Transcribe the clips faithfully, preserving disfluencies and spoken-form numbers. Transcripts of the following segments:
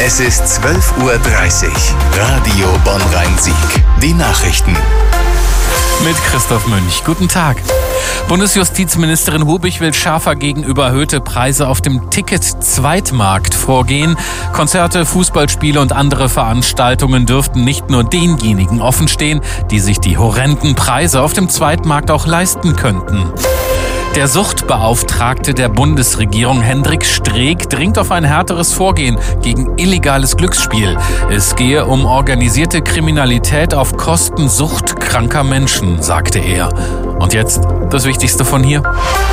Es ist zwölf Uhr dreißig. Radio Bonn-Rhein-Sieg. Die Nachrichten. Mit Christoph Münch. Guten Tag. Bundesjustizministerin Hubich will schärfer gegen überhöhte Preise auf dem Ticket-Zweitmarkt vorgehen. Konzerte, Fußballspiele und andere Veranstaltungen dürften nicht nur denjenigen offenstehen, die sich die horrenden Preise auf dem Zweitmarkt auch leisten könnten. Der Suchtbeauftragte der Bundesregierung, Hendrik Streeck, dringt auf ein härteres Vorgehen gegen illegales Glücksspiel. Es gehe um organisierte Kriminalität auf Kosten suchtkranker Menschen, sagte er. Und jetzt das Wichtigste von hier.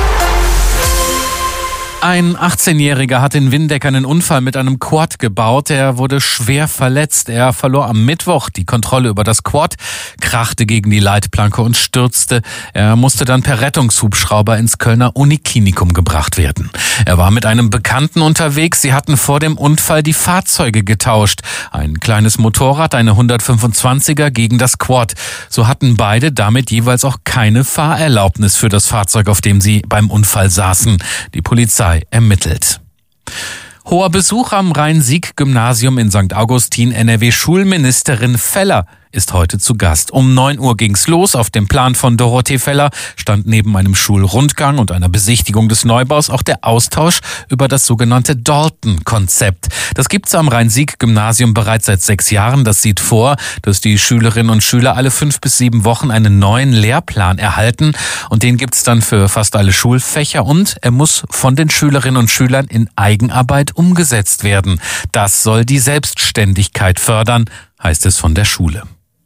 Ein achtzehnjähriger hat in Windeck einen Unfall mit einem Quad gebaut. Er wurde schwer verletzt. Er verlor am Mittwoch die Kontrolle über das Quad, krachte gegen die Leitplanke und stürzte. Er musste dann per Rettungshubschrauber ins Kölner Uniklinikum gebracht werden. Er war mit einem Bekannten unterwegs. Sie hatten vor dem Unfall die Fahrzeuge getauscht. Ein kleines Motorrad, eine hundertfünfundzwanziger gegen das Quad. So hatten beide damit jeweils auch keine Fahrerlaubnis für das Fahrzeug, auf dem sie beim Unfall saßen. Die Polizei ermittelt. Hoher Besuch am Rhein-Sieg-Gymnasium in Sankt Augustin. N R W-Schulministerin Feller ist heute zu Gast. Um neun Uhr ging's los. Auf dem Plan von Dorothee Feller stand neben einem Schulrundgang und einer Besichtigung des Neubaus auch der Austausch über das sogenannte Dalton-Konzept. Das gibt's am Rhein-Sieg-Gymnasium bereits seit sechs Jahren. Das sieht vor, dass die Schülerinnen und Schüler alle fünf bis sieben Wochen einen neuen Lehrplan erhalten. Und den gibt's dann für fast alle Schulfächer. Und er muss von den Schülerinnen und Schülern in Eigenarbeit umgesetzt werden. Das soll die Selbstständigkeit fördern, heißt es von der Schule.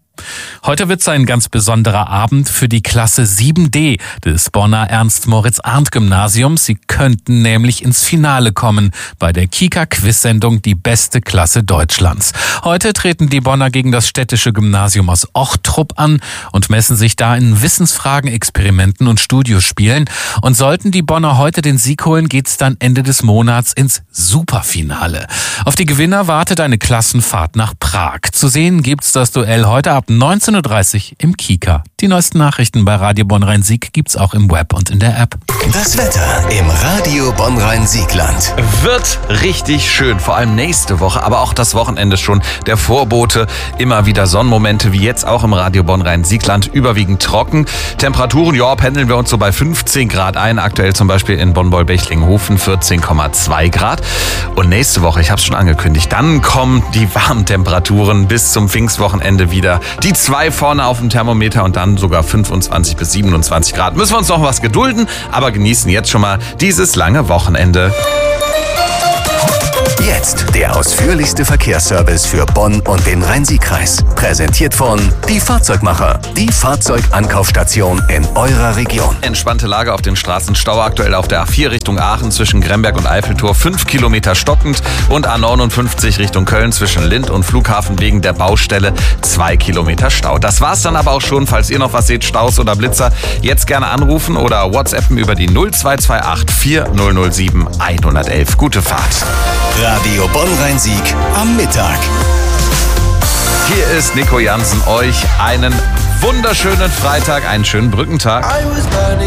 Heute wird es ein ganz besonderer Abend für die Klasse sieben D des Bonner Ernst-Moritz-Arndt-Gymnasiums. Sie könnten nämlich ins Finale kommen bei der Kika-Quiz-Sendung Die beste Klasse Deutschlands. Heute treten die Bonner gegen das städtische Gymnasium aus Ochtrup an und messen sich da in Wissensfragen, Experimenten und Studiospielen. Und sollten die Bonner heute den Sieg holen, geht's dann Ende des Monats ins Superfinale. Auf die Gewinner wartet eine Klassenfahrt nach Prag. Zu sehen gibt's das Duell heute ab neunzehn Uhr dreißig im Kika. Die neuesten Nachrichten bei Radio Bonn-Rhein-Sieg gibt's auch im Web und in der App. Das Wetter im Radio Bonn-Rhein-Siegland. Wird richtig schön, vor allem nächste Woche, aber auch das Wochenende schon. Der Vorbote, immer wieder Sonnenmomente, wie jetzt auch im Radio Bonn-Rhein-Siegland, überwiegend trocken. Temperaturen, ja, pendeln wir uns so bei fünfzehn Grad ein, aktuell zum Beispiel in Bonn-Beul-Bechlinghofen vierzehn Komma zwei Grad. Und nächste Woche, ich habe es schon angekündigt, dann kommen die warmen Temperaturen bis zum Pfingstwochenende wieder. Die zwei vorne auf dem Thermometer und dann sogar fünfundzwanzig bis siebenundzwanzig Grad. Müssen wir uns noch was gedulden, aber genießen jetzt schon mal dieses lange Wochenende. Jetzt der ausführlichste Verkehrsservice für Bonn und den Rhein-Sieg-Kreis. Präsentiert von Die Fahrzeugmacher, die Fahrzeugankaufstation in eurer Region. Entspannte Lage auf den Straßen. Stau aktuell auf der A vier Richtung Aachen zwischen Gremberg und Eiffeltor. fünf Kilometer stockend und A neunundfünfzig Richtung Köln zwischen Lind und Flughafen wegen der Baustelle zwei Kilometer Stau. Das war's dann aber auch schon. Falls ihr noch was seht, Staus oder Blitzer, jetzt gerne anrufen oder WhatsAppen über die null zwei zwei acht vier null null sieben eins null eins. Gute Fahrt. Radio Bonn-Rhein-Sieg am Mittag. Hier ist Nico Jansen. Euch einen wunderschönen Freitag, einen schönen Brückentag.